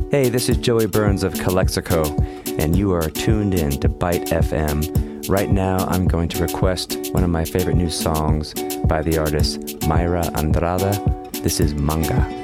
Hey, this is Joey Burns of Calexico, and you are tuned in to Byte FM. Right now, I'm going to request one of my favorite new songs by the artist Mayra Andrade. This is Manga.